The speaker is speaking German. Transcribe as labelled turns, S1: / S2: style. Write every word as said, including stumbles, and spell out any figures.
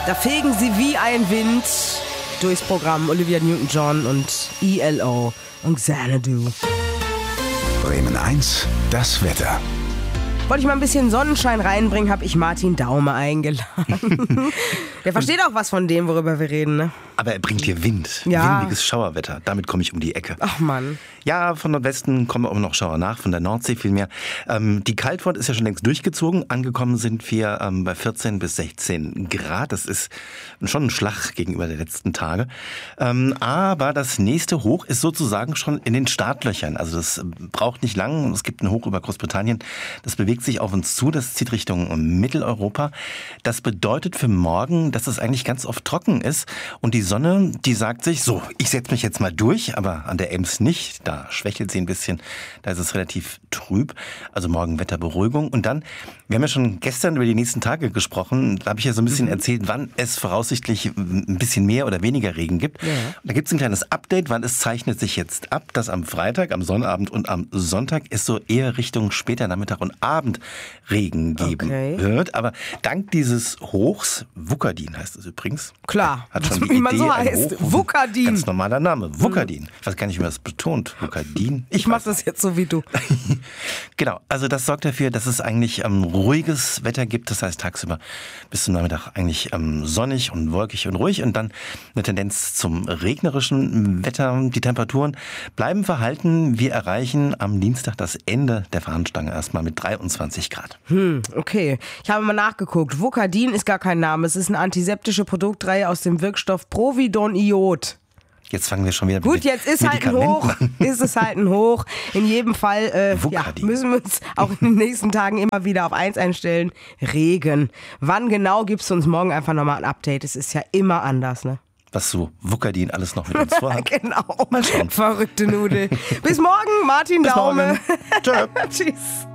S1: Da fegen sie wie ein Wind durchs Programm. Olivia Newton-John und E L O und Xanadu.
S2: Bremen eins, das Wetter.
S1: Wollte ich mal ein bisschen Sonnenschein reinbringen, habe ich Martin Daume eingeladen. Der versteht auch was von dem, worüber wir reden, ne?
S3: Aber er bringt hier Wind,
S1: Ja.
S3: windiges Schauerwetter. Damit komme ich um die Ecke.
S1: Ach Mann.
S3: Ja, von Nordwesten kommen auch noch Schauer nach, von der Nordsee vielmehr. Ähm, die Kaltfront ist ja schon längst durchgezogen. Angekommen sind wir ähm, bei vierzehn bis sechzehn Grad. Das ist schon ein Schlag gegenüber der letzten Tage. Ähm, aber das nächste Hoch ist sozusagen schon in den Startlöchern. Also das braucht nicht lang. Es gibt ein Hoch über Großbritannien. Das bewegt sich auf uns zu. Das zieht Richtung Mitteleuropa. Das bedeutet für morgen, dass es eigentlich ganz oft trocken ist. Und die Sonne, die sagt sich, so, ich setze mich jetzt mal durch, aber an der Ems nicht. Da schwächelt sie ein bisschen, da ist es relativ trüb. Also morgen Wetterberuhigung. Und dann, wir haben ja schon gestern über die nächsten Tage gesprochen, da habe ich ja so ein bisschen mhm. erzählt, wann es voraussichtlich ein bisschen mehr oder weniger Regen gibt. Ja. Und da gibt es ein kleines Update, wann es zeichnet sich jetzt ab, dass am Freitag, am Sonnabend und am Sonntag es so eher Richtung später Nachmittag und Abend Regen geben okay. wird. Aber dank dieses Hochs, Vucadin heißt es übrigens.
S1: Klar,
S3: hat schon
S1: wie
S3: die
S1: man
S3: Idee,
S1: so heißt. Vucadin.
S3: Ganz normaler Name, Vucadin. Ich weiß gar nicht, wie man das betont. Vucadin.
S1: Ich, ich mach das jetzt so wie du.
S3: Genau, also das sorgt dafür, dass es eigentlich ähm, ruhiges Wetter gibt. Das heißt tagsüber bis zum Nachmittag eigentlich ähm, sonnig und wolkig und ruhig. Und dann eine Tendenz zum regnerischen Wetter. Die Temperaturen bleiben verhalten. Wir erreichen am Dienstag das Ende der Fahnenstange erstmal mit dreiundzwanzig Grad.
S1: Hm, okay. Ich habe mal nachgeguckt. Vucadin ist gar kein Name. Es ist eine antiseptische Produktreihe aus dem Wirkstoff Providoniot.
S3: Jetzt fangen wir schon wieder
S1: Gut,
S3: mit
S1: jetzt ist halt ein Hoch,
S3: an.
S1: ist es halt ein Hoch. In jedem Fall äh, ja, müssen wir uns auch in den nächsten Tagen immer wieder auf eins einstellen. Regen. Wann genau gibst du uns morgen einfach nochmal ein Update? Es ist ja immer anders, ne?
S3: Was so Vucadin alles noch mit uns vorhat.
S1: Genau. Mal schauen. Verrückte Nudel. Bis morgen, Martin
S3: Bis
S1: Daume.
S3: Morgen. Tschö.
S1: Tschüss.